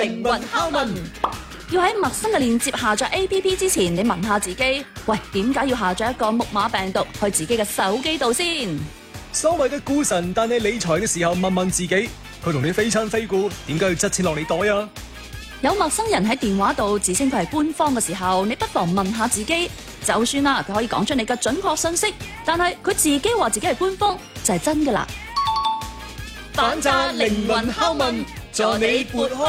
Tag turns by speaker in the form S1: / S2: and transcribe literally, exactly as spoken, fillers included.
S1: 靈魂拷問。
S2: 要喺陌生嘅鏈接下載 A P P 之前，你問下自己，喂，點解要下載一個木馬病毒去自己嘅手機度先？
S1: 所謂嘅股神帶你理財嘅時候，問問自己，佢同你非親非故，點解要執錢落你袋啊？
S2: 有陌生人喺電話度自稱佢係官方嘅時候，你不妨問下自己，就算啦，佢可以講出你嘅準確信息，但係佢自己話自己係官方，就係真㗎啦。
S1: 反詐靈魂拷問，助你撥開